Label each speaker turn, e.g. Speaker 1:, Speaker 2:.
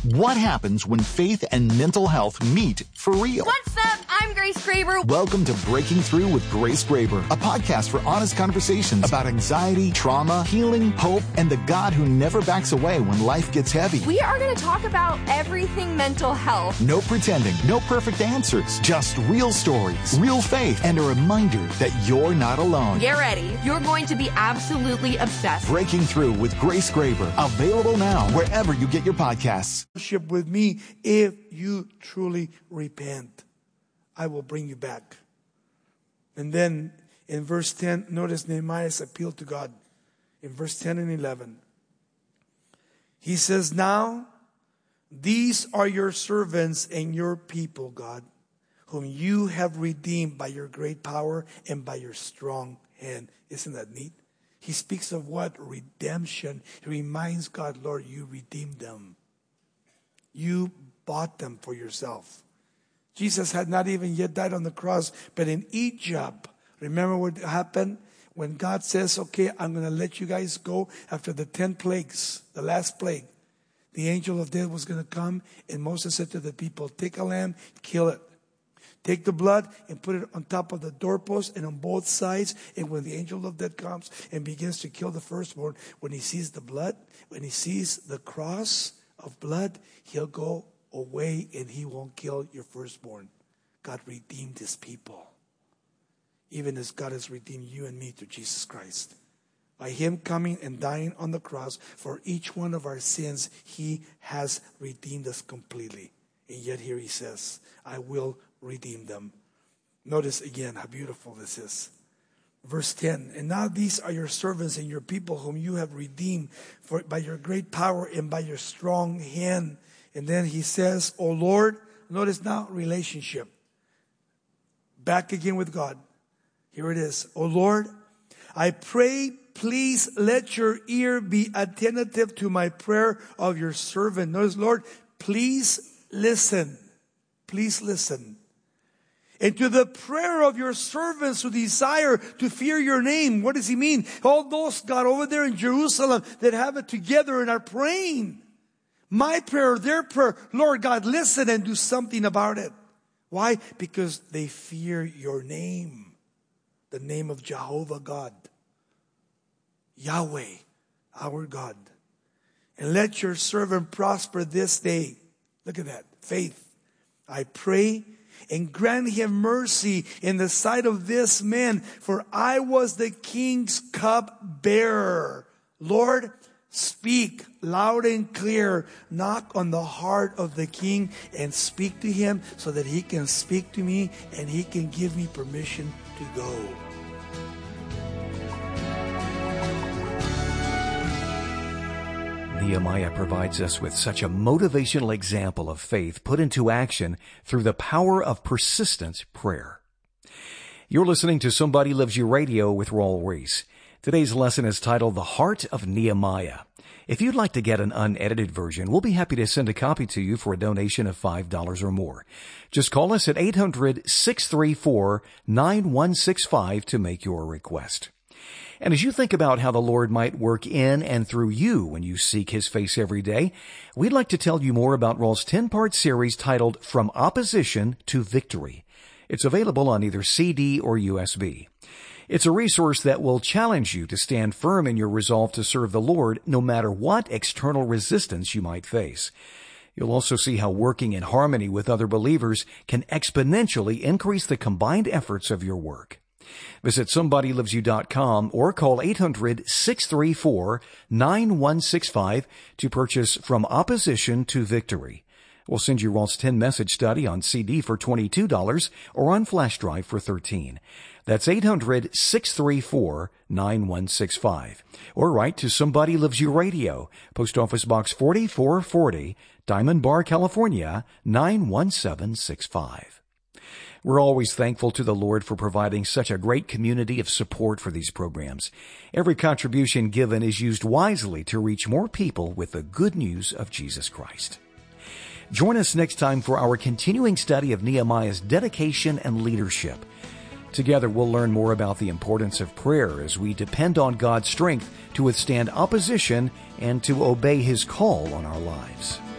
Speaker 1: What happens when faith and mental health meet for real?
Speaker 2: What's up? I'm Grace Graber.
Speaker 1: Welcome to Breaking Through with Grace Graber, a podcast for honest conversations about anxiety, trauma, healing, hope, and the God who never backs away when life gets heavy.
Speaker 2: We are going to talk about everything mental health.
Speaker 1: No pretending, no perfect answers, just real stories, real faith, and a reminder that you're not alone.
Speaker 2: Get ready. You're going to be absolutely obsessed.
Speaker 1: Breaking Through with Grace Graber, available now wherever you get your podcasts.
Speaker 3: With me, if you truly repent, I will bring you back. And then in verse 10, notice Nehemiah's appeal to God. In verse 10 and 11, he says, "Now these are your servants and your people, God, whom you have redeemed by your great power and by your strong hand." Isn't that neat? He speaks of what? Redemption. He reminds God, Lord, you redeemed them. You bought them for yourself. Jesus had not even yet died on the cross, but in Egypt, remember what happened? When God says, okay, I'm going to let you guys go after the 10 plagues, the last plague, the angel of death was going to come, and Moses said to the people, take a lamb, kill it. Take the blood and put it on top of the doorpost and on both sides. And when the angel of death comes and begins to kill the firstborn, when he sees the blood, when he sees the cross of blood, he'll go away and he won't kill your firstborn. God redeemed his people, even as God has redeemed you and me through Jesus Christ. By him coming and dying on the cross for each one of our sins, he has redeemed us completely. And yet here he says, I will redeem them. Notice again how beautiful this is. Verse 10, "And now these are your servants and your people whom you have redeemed by your great power and by your strong hand." And then he says, "O Lord," notice now relationship. Back again with God. Here it is. "O Lord, I pray, please let your ear be attentive to my prayer of your servant." Notice, Lord, please listen. Please listen. "And to the prayer of your servants who desire to fear your name." What does he mean? All those, God, over there in Jerusalem that have it together and are praying. My prayer, their prayer. Lord God, listen and do something about it. Why? Because they fear your name. The name of Jehovah God. Yahweh, our God. "And let your servant prosper this day." Look at that. Faith. "I pray, and grant him mercy in the sight of this man, for I was the king's cupbearer." Lord, speak loud and clear. Knock on the heart of the king and speak to him so that he can speak to me and he can give me permission to go.
Speaker 4: Nehemiah provides us with such a motivational example of faith put into action through the power of persistent prayer. You're listening to Somebody Loves You Radio with Raul Ries. Today's lesson is titled The Heart of Nehemiah. If you'd like to get an unedited version, we'll be happy to send a copy to you for a donation of $5 or more. Just call us at 800-634-9165 to make your request. And as you think about how the Lord might work in and through you when you seek His face every day, we'd like to tell you more about Raul's 10-part series titled From Opposition to Victory. It's available on either CD or USB. It's a resource that will challenge you to stand firm in your resolve to serve the Lord no matter what external resistance you might face. You'll also see how working in harmony with other believers can exponentially increase the combined efforts of your work. Visit SomebodyLovesYou.com or call 800-634-9165 to purchase From Opposition to Victory. We'll send you Raul's 10-message study on CD for $22 or on flash drive for $13. That's 800-634-9165. Or write to Somebody Loves You Radio, Post Office Box 4440, Diamond Bar, California, 91765. We're always thankful to the Lord for providing such a great community of support for these programs. Every contribution given is used wisely to reach more people with the good news of Jesus Christ. Join us next time for our continuing study of Nehemiah's dedication and leadership. Together we'll learn more about the importance of prayer as we depend on God's strength to withstand opposition and to obey His call on our lives.